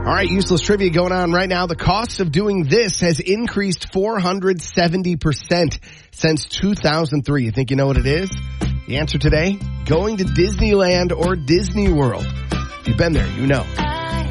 All right, useless trivia going on right now. The cost of doing this has increased 470% since 2003. You think you know what it is? The answer today, going to Disneyland or Disney World. If you've been there, you know.